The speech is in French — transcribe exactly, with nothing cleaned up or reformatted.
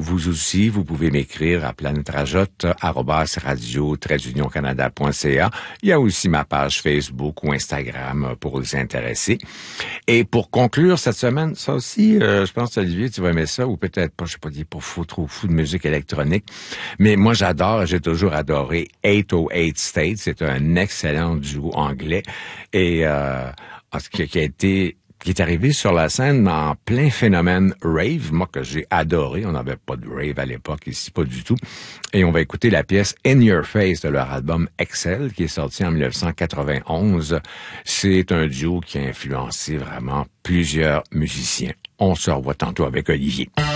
vous aussi, vous pouvez m'écrire à planetrajotte arobase radio tiret union canada point c a. Il y a aussi ma page Facebook ou Instagram pour vous intéresser. Et pour conclure cette semaine, ça aussi, euh, je pense, Olivier, tu vas aimer ça, ou peut-être pas, je sais pas dire, pas fou, trop fou de musique électronique. Mais moi, j'adore, j'ai toujours adoré eight oh eight States. C'est un excellent duo anglais. Et, euh, qui, qui a été, qui est arrivé sur la scène en plein phénomène rave, moi que j'ai adoré. On n'avait pas de rave à l'époque ici, pas du tout. Et on va écouter la pièce In Your Face de leur album Excel, qui est sorti en dix-neuf cent quatre-vingt-onze. C'est un duo qui a influencé vraiment plusieurs musiciens. On se revoit tantôt avec Olivier.